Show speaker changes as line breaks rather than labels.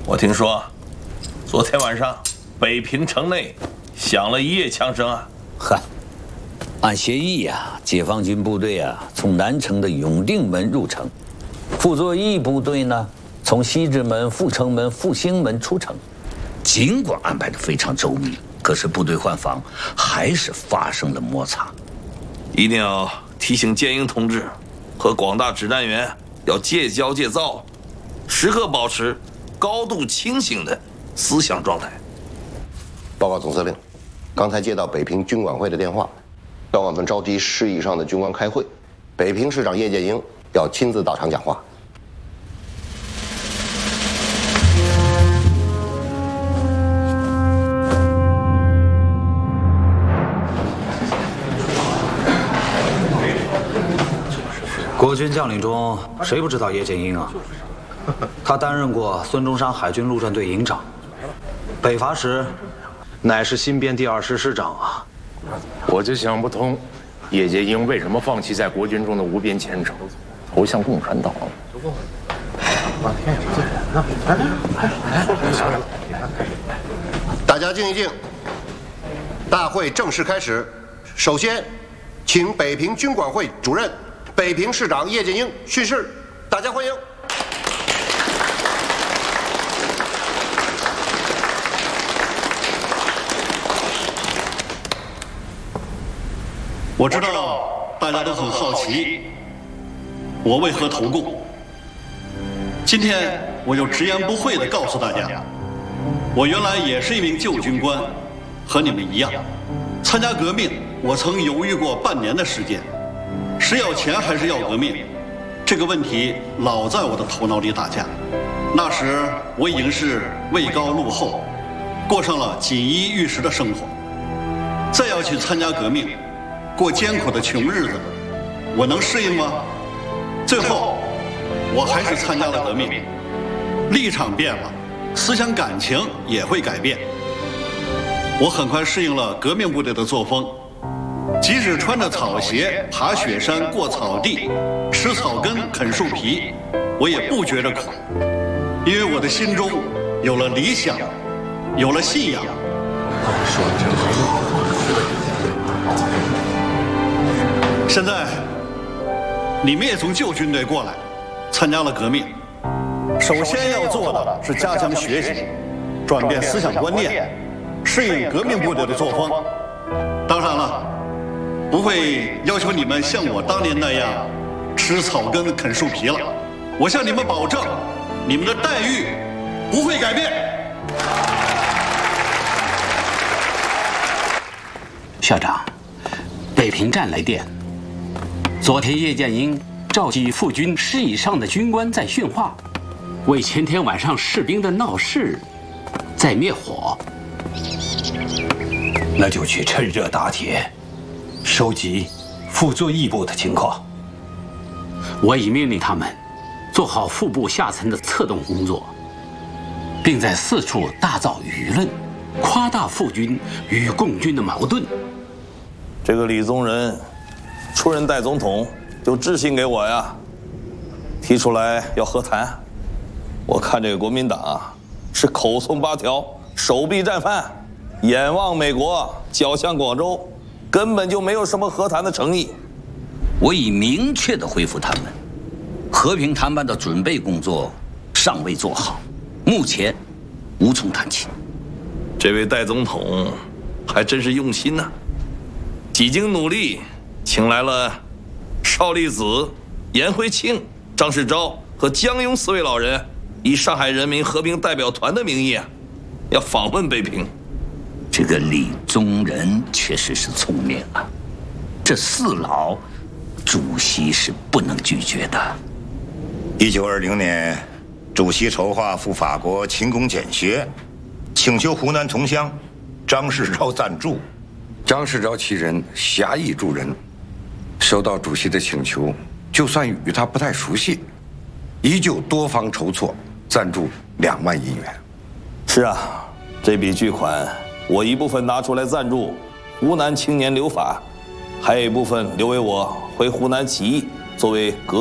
我听说，昨天晚上北平城内响了一夜枪声啊！
嗨，按协议呀，解放军部队啊从南城的永定门入城，傅作义部队呢从西直门、阜成门、复兴门出城。尽管安排得非常周密，可是部队换防还是发生了摩擦。
一定要提醒建英同志和广大指战员要戒骄戒躁，时刻保持高度清醒的思想状态。
报告总司令，刚才接到北平军管会的电话，让我们召集10以上的军官开会，北平市长叶剑英要亲自到场讲话。
国军将领中谁不知道叶剑英啊？他担任过孙中山海军陆战队营长，北伐时乃是新编第2师师长啊。
我就想不通，叶剑英为什么放弃在国军中的无边前程，投向共产党？
大家静一静，大会正式开始。首先，请北平军管会主任、北平市长叶剑英训示，大家欢迎。
我知道大家都很好奇，我为何投共。今天我就直言不讳地告诉大家，我原来也是一名旧军官，和你们一样，参加革命我曾犹豫过半年的时间，是要钱还是要革命，这个问题老在我的头脑里打架。那时我已经是位高禄厚，过上了锦衣玉食的生活，再要去参加革命，过艰苦的穷日子，我能适应吗？最后，我还是参加了革命，立场变了，思想感情也会改变。我很快适应了革命部队的作风，即使穿着草鞋爬雪山、过草地、吃草根、啃树皮，我也不觉着苦，因为我的心中有了理想，有了信仰。说得真好。现在，你们也从旧军队过来，参加了革命。首先要做的是加强学习，转变思想观念，适应革命部队的作风。当然了，不会要求你们像我当年那样吃草根、啃树皮了。我向你们保证，你们的待遇不会改变。
校长，北平站来电。昨天叶剑英召集副军10以上的军官在训话，为前天晚上士兵的闹事在灭火。
那就去趁热打铁，收集傅作义部的情况。
我已命令他们做好副部下层的策动工作，并在四处大造舆论，夸大傅军与共军的矛盾。
这个李宗仁出任代总统，就致信给我呀，提出来要和谈。我看这个国民党啊，是口送8条，手臂战犯，眼望美国，脚向广州，根本就没有什么和谈的诚意。
我已明确地回复他们，和平谈判的准备工作尚未做好，目前无从谈起。
这位代总统还真是用心呐，几经努力，请来了邵力子、颜辉庆、张世钊和江庸4位老人，以上海人民和平代表团的名义啊，要访问北平。
这个李宗仁确实是聪明啊，这4老主席是不能拒绝的。
1920年，主席筹划赴法国勤工俭学，请求湖南同乡张世钊赞助。
张世钊其人侠义助人，收到主席的请求，就算与他不太熟悉，依旧多方筹措，赞助2万银元。
是啊，这笔巨款我一部分拿出来赞助湖南青年留法，还有一部分留为我回湖南起义作为革